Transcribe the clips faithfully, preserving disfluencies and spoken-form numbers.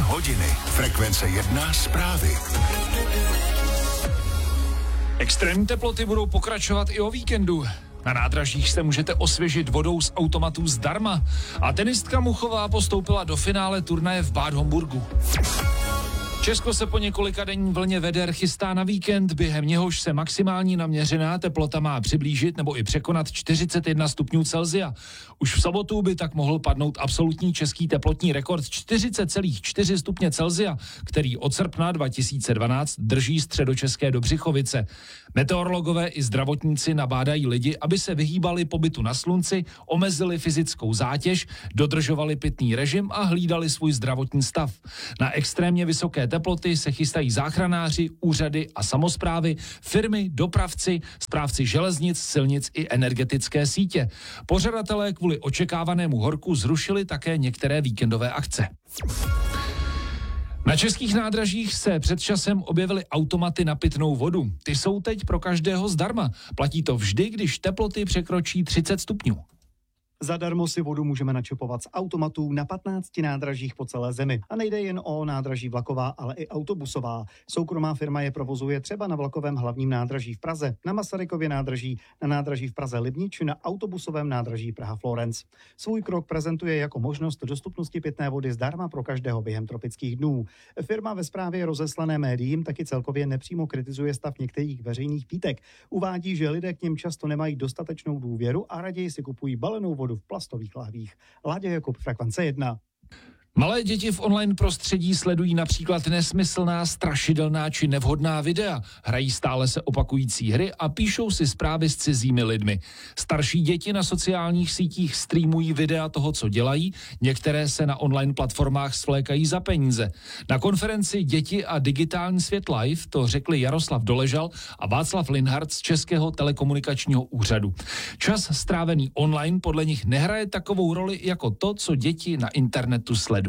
hodiny. Frekvence jedna zprávy. Extrémní teploty budou pokračovat i o víkendu. Na nádražích se můžete osvěžit vodou z automatů zdarma. A tenistka Muchová postoupila do finále turnaje v Bad Homburgu. Česko se po několika denní vlně veder chystá na víkend, během něhož se maximální naměřená teplota má přiblížit nebo i překonat čtyřicet jedna stupňů Celsia. Už v sobotu by tak mohl padnout absolutní český teplotní rekord čtyřicet celá čtyři stupně Celsia, který od srpna dva tisíce dvanáct drží středočeské Dobřichovice. Meteorologové i zdravotníci nabádají lidi, aby se vyhýbali pobytu na slunci, omezili fyzickou zátěž, dodržovali pitný režim a hlídali svůj zdravotní stav. Na extrémně vysoké teploty se chystají záchranáři, úřady a samosprávy, firmy, dopravci, správci železnic, silnic i energetické sítě. Pořadatelé kvůli očekávanému horku zrušili také některé víkendové akce. Na českých nádražích se před časem objevily automaty na pitnou vodu. Ty jsou teď pro každého zdarma. Platí to vždy, když teploty překročí třicet stupňů. Zadarmo si vodu můžeme načepovat z automatů na patnácti nádražích po celé zemi. A nejde jen o nádraží vlaková, ale i autobusová. Soukromá firma je provozuje třeba na vlakovém hlavním nádraží v Praze, na Masarykově nádraží, na nádraží v Praze Libni či na autobusovém nádraží Praha Florence. Svůj krok prezentuje jako možnost dostupnosti pitné vody zdarma pro každého během tropických dnů. Firma ve zprávě rozeslané médiím taky celkově nepřímo kritizuje stav některých veřejných pítek. Uvádí, že lidé k něm často nemají dostatečnou důvěru a raději si kupují balenou vodu v plastových lahvích. Láďa Jakub, Frekvence jedna. Malé děti v online prostředí sledují například nesmyslná, strašidelná či nevhodná videa, hrají stále se opakující hry a píšou si zprávy s cizími lidmi. Starší děti na sociálních sítích streamují videa toho, co dělají, některé se na online platformách svlékají za peníze. Na konferenci Děti a digitální svět live to řekli Jaroslav Doležal a Václav Linhart z Českého telekomunikačního úřadu. Čas strávený online podle nich nehraje takovou roli jako to, co děti na internetu sledují.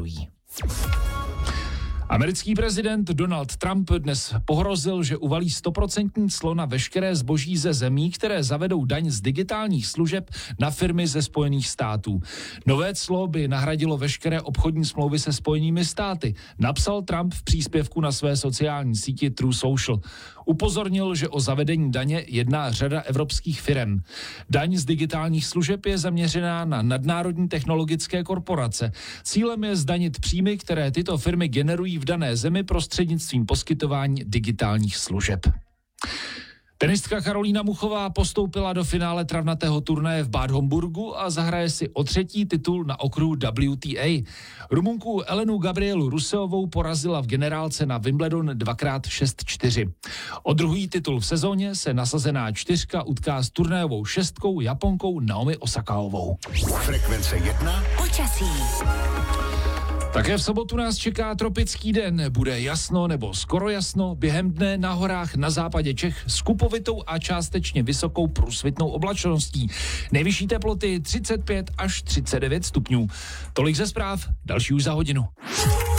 Americký prezident Donald Trump dnes pohrozil, že uvalí stoprocentní clo na veškeré zboží ze zemí, které zavedou daň z digitálních služeb na firmy ze Spojených států. Nové clo by nahradilo veškeré obchodní smlouvy se Spojenými státy, napsal Trump v příspěvku na své sociální síti True Social. Upozornil, že o zavedení daně jedná řada evropských firem. Daň z digitálních služeb je zaměřená na nadnárodní technologické korporace. Cílem je zdanit příjmy, které tyto firmy generují v dané zemi prostřednictvím poskytování digitálních služeb. Tenistka Karolína Muchová postoupila do finále travnatého turnaje v Bad Homburgu a zahraje si o třetí titul na okruhu W T A. Rumunku Elenu Gabrielu Ruseovou porazila v generálce na Wimbledon dvakrát šest čtyři. O druhý titul v sezóně se nasazená čtyřka utká s turnajovou šestkou Japonkou Naomi Osakaovou. Frekvence jedna. Počasí. Také v sobotu nás čeká tropický den. Bude jasno nebo skoro jasno, během dne na horách na západě Čech s kupovitou a částečně vysokou průsvitnou oblačností. Nejvyšší teploty třicet pět až třicet devět stupňů. Tolik ze zpráv, další už za hodinu.